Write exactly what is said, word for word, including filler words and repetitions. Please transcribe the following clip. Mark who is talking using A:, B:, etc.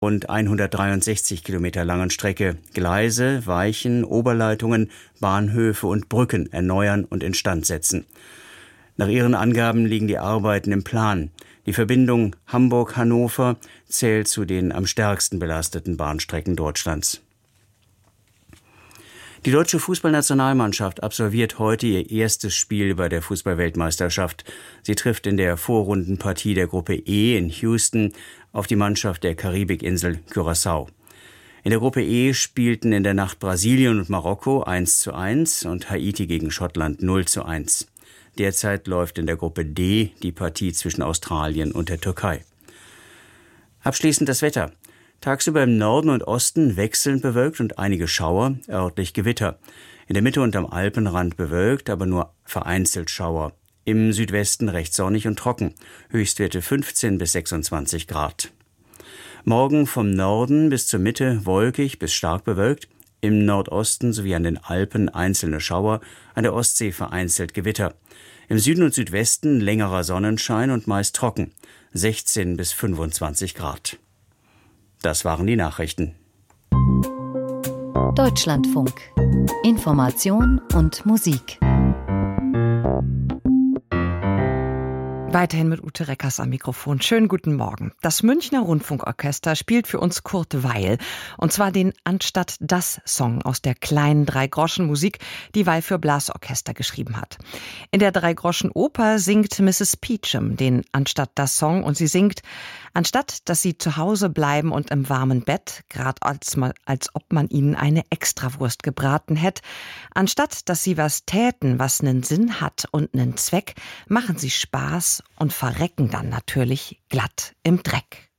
A: und hundertdreiundsechzig Kilometer langen Strecke Gleise, Weichen, Oberleitungen, Bahnhöfe und Brücken erneuern und instand setzen. Nach ihren Angaben liegen die Arbeiten im Plan. Die Verbindung Hamburg-Hannover zählt zu den am stärksten belasteten Bahnstrecken Deutschlands. Die deutsche Fußballnationalmannschaft absolviert heute ihr erstes Spiel bei der Fußballweltmeisterschaft. Sie trifft in der Vorrundenpartie der Gruppe E in Houston auf die Mannschaft der Karibikinsel Curaçao. In der Gruppe E spielten in der Nacht Brasilien und Marokko eins zu eins und Haiti gegen Schottland null zu eins. Derzeit läuft in der Gruppe D die Partie zwischen Australien und der Türkei. Abschließend das Wetter. Tagsüber im Norden und Osten wechselnd bewölkt und einige Schauer, örtlich Gewitter. In der Mitte und am Alpenrand bewölkt, aber nur vereinzelt Schauer. Im Südwesten recht sonnig und trocken. Höchstwerte fünfzehn bis sechsundzwanzig Grad. Morgen vom Norden bis zur Mitte wolkig bis stark bewölkt. Im Nordosten sowie an den Alpen einzelne Schauer, an der Ostsee vereinzelt Gewitter. Im Süden und Südwesten längerer Sonnenschein und meist trocken. sechzehn bis fünfundzwanzig Grad. Das waren die Nachrichten.
B: Deutschlandfunk. Information und Musik.
C: Weiterhin mit Ute Reckers am Mikrofon. Schönen guten Morgen. Das Münchner Rundfunkorchester spielt für uns Kurt Weill. Und zwar den Anstatt das Song aus der kleinen Drei-Groschen-Musik, die Weill für Blasorchester geschrieben hat. In der Drei-Groschen-Oper singt Misses Peachum den Anstatt das Song und sie singt: Anstatt, dass sie zu Hause bleiben und im warmen Bett, grad als, mal, als ob man ihnen eine Extrawurst gebraten hätt, anstatt, dass sie was täten, was nen Sinn hat und nen Zweck, machen sie Spaß und verrecken dann natürlich glatt im Dreck.